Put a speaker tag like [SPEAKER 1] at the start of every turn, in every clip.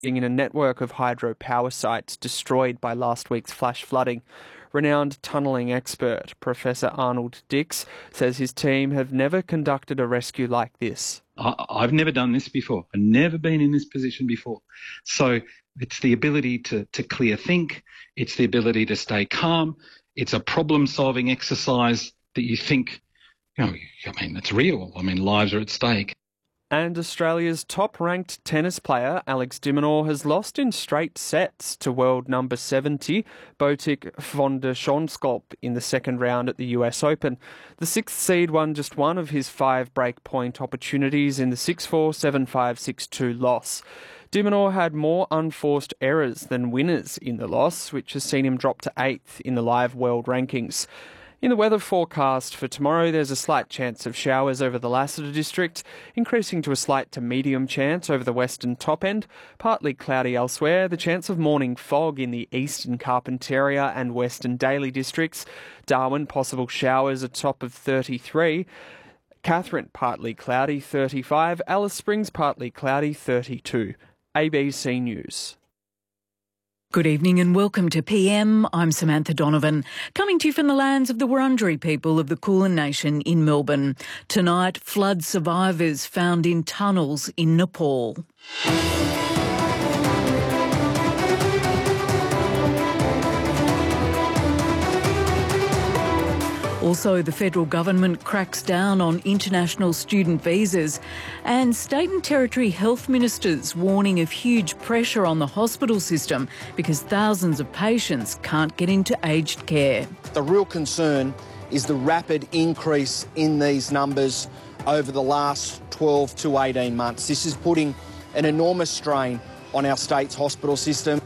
[SPEAKER 1] in a network of hydropower sites destroyed by last week's flash flooding. Renowned tunnelling expert Professor Arnold Dix says his team have never conducted a rescue like this.
[SPEAKER 2] I've never done this before. I've never been in this position before. So it's the ability to clear think. It's the ability to stay calm. It's a problem-solving exercise that you think, it's real. Lives are at stake.
[SPEAKER 1] And Australia's top-ranked tennis player, Alex de Minaur, has lost in straight sets to world number 70, Botic von der Schonskop, in the second round at the US Open. The sixth seed won just one of his 5 break-point opportunities in the 6-4, 7-5, 6-2 loss. De Minaur had more unforced errors than winners in the loss, which has seen him drop to 8th in the live world rankings. In the weather forecast for tomorrow, there's a slight chance of showers over the Lassiter district, increasing to a slight to medium chance over the western top end, partly cloudy elsewhere, the chance of morning fog in the eastern Carpentaria and western Daly districts, Darwin possible showers at top of 33, Katherine partly cloudy 35, Alice Springs partly cloudy 32. ABC News.
[SPEAKER 3] Good evening and welcome to PM. I'm Samantha Donovan, coming to you from the lands of the Wurundjeri people of the Kulin Nation in Melbourne. Tonight, flood survivors found in tunnels in Nepal. Also, the federal government cracks down on international student visas, and state and territory health ministers warning of huge pressure on the hospital system because thousands of patients can't get into aged care.
[SPEAKER 4] The real concern is the rapid increase in these numbers over the last 12 to 18 months. This is putting an enormous strain on our state's hospital system.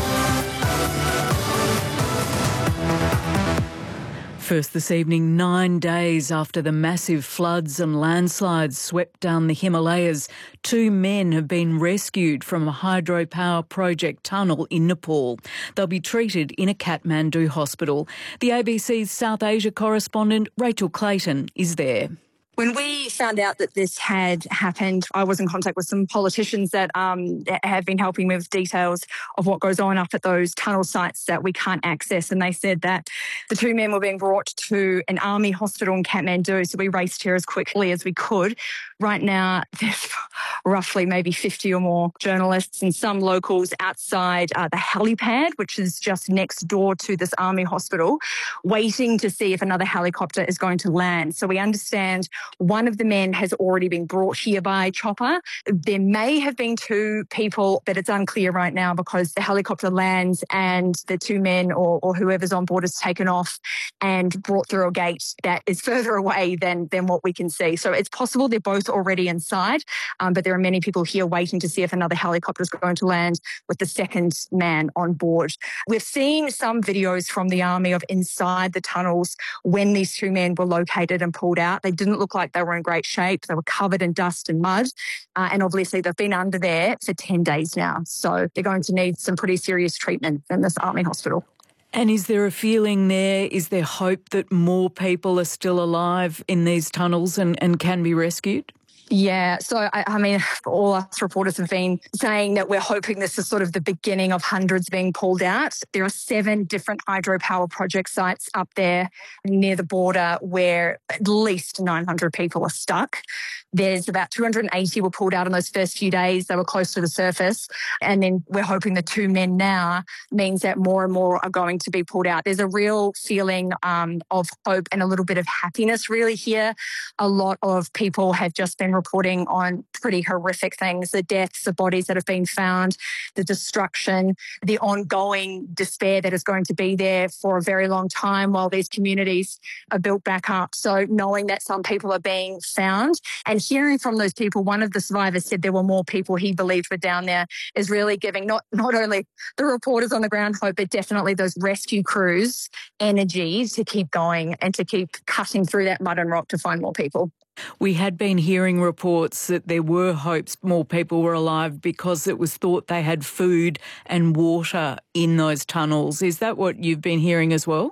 [SPEAKER 3] First this evening, 9 days after the massive floods and landslides swept down the Himalayas, 2 men have been rescued from a hydropower project tunnel in Nepal. They'll be treated in a Kathmandu hospital. The ABC's South Asia correspondent Rachel Clayton is there.
[SPEAKER 5] When we found out that this had happened, I was in contact with some politicians that have been helping me with details of what goes on up at those tunnel sites that we can't access. And they said that the 2 men were being brought to an army hospital in Kathmandu. So we raced here as quickly as we could. Right now, there's roughly maybe 50 or more journalists and some locals outside the helipad, which is just next door to this army hospital, waiting to see if another helicopter is going to land. So we understand one of the men has already been brought here by chopper. There may have been 2 people, but it's unclear right now because the helicopter lands and the 2 men or whoever's on board is taken off and brought through a gate that is further away than what we can see. So it's possible they're both already inside, but there are many people here waiting to see if another helicopter is going to land with the second man on board. We've seen some videos from the army of inside the tunnels when these 2 men were located and pulled out. They didn't look like they were in great shape. They were covered in dust and mud. And obviously they've been under there for 10 days now. So they're going to need some pretty serious treatment in this army hospital.
[SPEAKER 3] And is there a feeling there, is there hope that more people are still alive in these tunnels and can be rescued?
[SPEAKER 5] Yeah, so I mean, all us reporters have been saying that we're hoping this is sort of the beginning of hundreds being pulled out. There are 7 different hydropower project sites up there near the border where at least 900 people are stuck. There's about 280 were pulled out in those first few days. They were close to the surface. And then we're hoping the 2 men now means that more and more are going to be pulled out. There's a real feeling of hope and a little bit of happiness really here. A lot of people have just been reporting on pretty horrific things, the deaths, the bodies that have been found, the destruction, the ongoing despair that is going to be there for a very long time while these communities are built back up. So knowing that some people are being found and hearing from those people, one of the survivors said there were more people he believed were down there, is really giving not only the reporters on the ground hope, but definitely those rescue crews energy to keep going and to keep cutting through that mud and rock to find more people.
[SPEAKER 3] We had been hearing reports that there were hopes more people were alive because it was thought they had food and water in those tunnels. Is that what you've been hearing as well?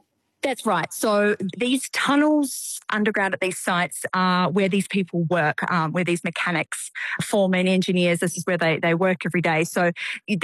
[SPEAKER 5] That's right. So these tunnels underground at these sites are where these people work, where these mechanics, foremen, engineers, this is where they work every day. So